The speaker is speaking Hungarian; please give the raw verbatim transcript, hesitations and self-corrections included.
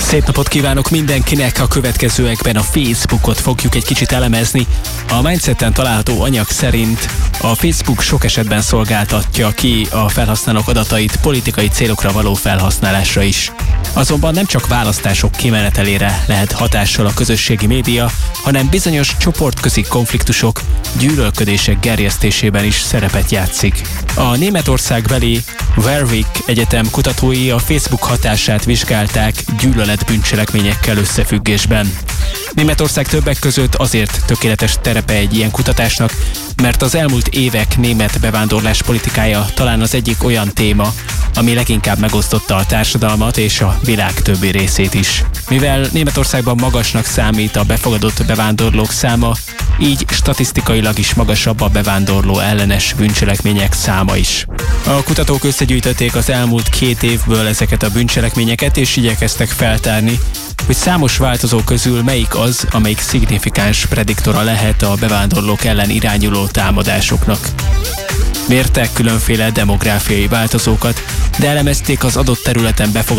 Szép napot kívánok mindenkinek! A következőekben a Facebookot fogjuk egy kicsit elemezni. A Mindseten található anyag szerint a Facebook sok esetben szolgáltatja ki a felhasználók adatait politikai célokra való felhasználásra is. Azonban nem csak választások kimenetelére lehet hatással a közösségi média, hanem bizonyos csoportközi konfliktusok, gyűlölködések gerjesztésében is szerepet játszik. A németországbeli Warwick Egyetem kutatói a Facebook hatását vizsgálták gyűlöletbűncselekményekkel összefüggésben. Németország többek között azért tökéletes terepe egy ilyen kutatásnak, mert az elmúlt évek német bevándorlás politikája talán az egyik olyan téma, ami leginkább megosztotta a társadalmat és a világ többi részét is. Mivel Németországban magasnak számít a befogadott bevándorlók száma, így statisztikailag is magasabb a bevándorló ellenes bűncselekmények száma is. A kutatók összegyűjtötték az elmúlt két évből ezeket a bűncselekményeket, és igyekeztek feltárni, hogy számos változó közül melyik az, amelyik szignifikáns prediktora lehet a bevándorlók ellen irányuló támadásoknak. Mértek különféle demográfiai változókat, de elemezték az adott területen befogadott